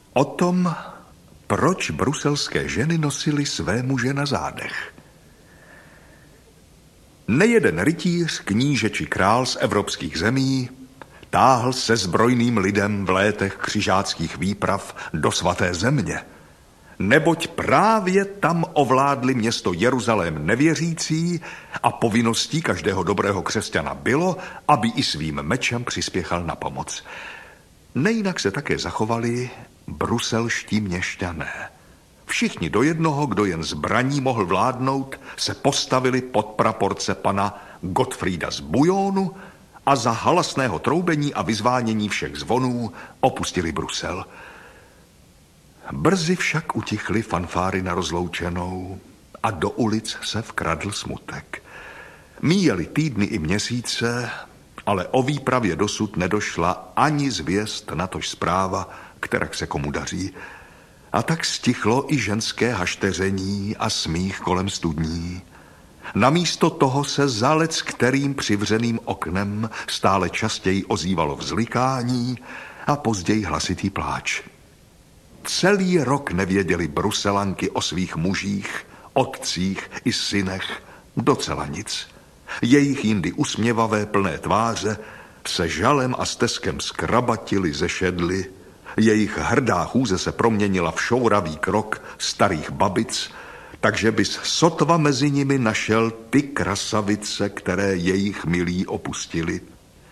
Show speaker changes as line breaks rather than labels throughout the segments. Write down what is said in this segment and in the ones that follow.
O tom, proč bruselské ženy nosily své muže na zádech. Nejeden rytíř, kníže či král z evropských zemí táhl se zbrojným lidem v létech křižáckých výprav do svaté země, neboť právě tam ovládli město Jeruzalém nevěřící a povinností každého dobrého křesťana bylo, aby i svým mečem přispěchal na pomoc. Nejinak se také zachovali bruselští měšťané. Všichni do jednoho, kdo jen zbraní mohl vládnout, se postavili pod praporce pana Gottfrieda z Bouillonu a za halasného troubení a vyzvánění všech zvonů opustili Brusel. Brzy však utichly fanfáry na rozloučenou a do ulic se vkradl smutek. Míjely týdny i měsíce, ale o výpravě dosud nedošla ani zvěst, natož zpráva, kterak se komu daří. A tak stichlo i ženské hašteření a smích kolem studní. Namísto toho se za leckterým přivřeným oknem stále častěji ozývalo vzlikání a později hlasitý pláč. Celý rok nevěděli Bruselanky o svých mužích, otcích i synech docela nic. Jejich jindy usměvavé plné tváře se žalem a steskem skrabatily, zešedly. Jejich hrdá chůze se proměnila v šouravý krok starých babic, takže bys sotva mezi nimi našel ty krasavice, které jejich milí opustili.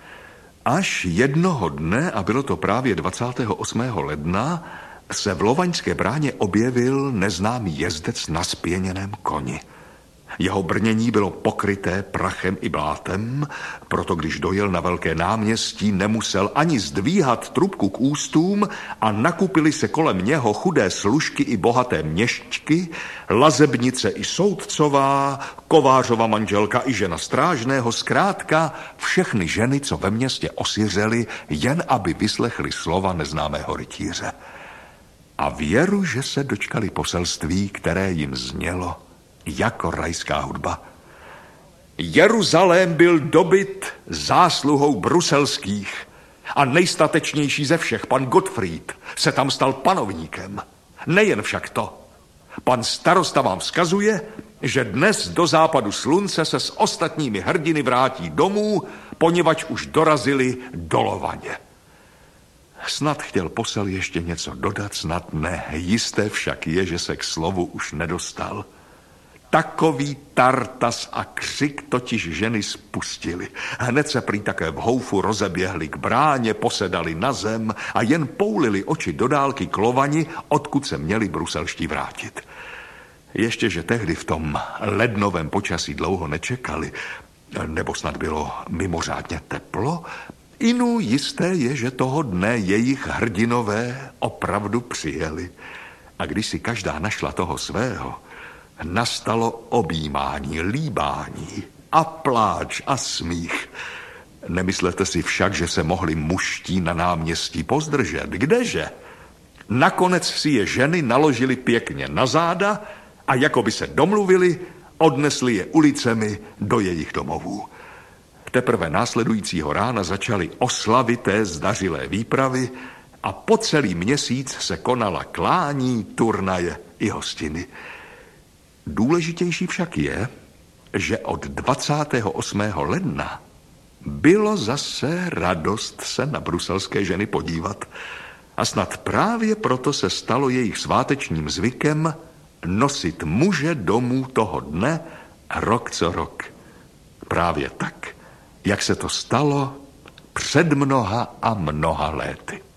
Až jednoho dne, a bylo to právě 28. ledna, se v Lovaňské bráně objevil neznámý jezdec na spěněném koni. Jeho brnění bylo pokryté prachem i blátem, proto když dojel na velké náměstí, nemusel ani zdvíhat trubku k ústům a nakupili se kolem něho chudé služky i bohaté měšťky, lazebnice i soudcová, kovářova manželka i žena strážného, zkrátka všechny ženy, co ve městě osiřely, jen aby vyslechli slova neznámého rytíře. A věru, že se dočkali poselství, které jim znělo jako rajská hudba. Jeruzalém byl dobyt zásluhou bruselských a nejstatečnější ze všech, pan Gottfried, se tam stal panovníkem. Nejen však to. Pan starosta vám vzkazuje, že dnes do západu slunce se s ostatními hrdiny vrátí domů, poněvadž už dorazili do Lovaně. Snad chtěl posel ještě něco dodat, snad ne. Jisté však je, že se k slovu už nedostal. Takový tartas a křik totiž ženy spustili. Hned se prý také v houfu rozeběhli k bráně, posedali na zem a jen poulili oči do dálky k Lovani, odkud se měli bruselští vrátit. Ještě, že tehdy v tom lednovém počasí dlouho nečekali, nebo snad bylo mimořádně teplo, inu jisté je, že toho dne jejich hrdinové opravdu přijeli. A když si každá našla toho svého, nastalo objímání, líbání a pláč a smích. Nemyslete si však, že se mohli mužští na náměstí pozdržet. Kdeže? Nakonec si je ženy naložili pěkně na záda a jako by se domluvili, odnesli je ulicemi do jejich domovů. Teprve následujícího rána začaly oslavité zdařilé výpravy a po celý měsíc se konala klání, turnaje i hostiny. Důležitější však je, že od 28. ledna bylo zase radost se na bruselské ženy podívat a snad právě proto se stalo jejich svátečním zvykem nosit muže domů toho dne rok co rok. Právě tak, jak se to stalo před mnoha a mnoha léty.